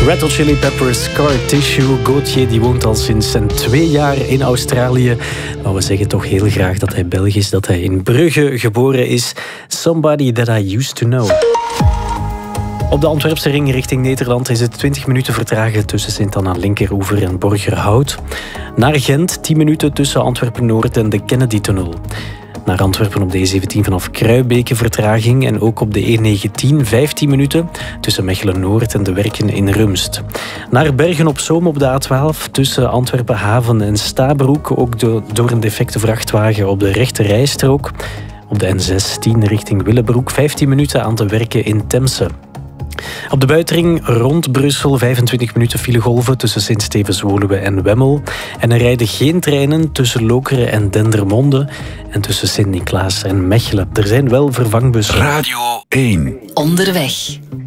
Red Hot Chili Peppers, Scar Tissue. Gauthier die woont al sinds zijn 2 jaar in Australië. Maar we zeggen toch heel graag dat hij Belg is, dat hij in Brugge geboren is. Somebody that I used to know. Op de Antwerpse ring richting Nederland is het 20 minuten vertragen tussen Sint-Anna Linkeroever en Borgerhout. Naar Gent 10 minuten tussen Antwerpen-Noord en de Kennedy-tunnel. Naar Antwerpen op de E17 vanaf Kruibeke vertraging en ook op de E19 15 minuten tussen Mechelen-Noord en de Werken in Rumst. Naar Bergen-op-Zoom op de A12 tussen Antwerpen-Haven en Stabroek, ook door een defecte vrachtwagen op de rechte rijstrook. Op de N16 richting Willebroek 15 minuten aan de Werken in Temse. Op de buitenring rond Brussel 25 minuten filegolven tussen Sint-Stevens-Woluwe en Wemmel. En er rijden geen treinen tussen Lokeren en Dendermonde en tussen Sint-Niklaas en Mechelen. Er zijn wel vervangbussen. Radio 1. Onderweg.